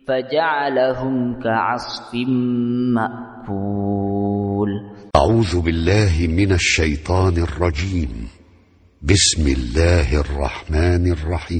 فجعلهم كعصف مأكول. أعوذ بالله من الشيطان الرجيم. بسم الله الرحمن الرحيم.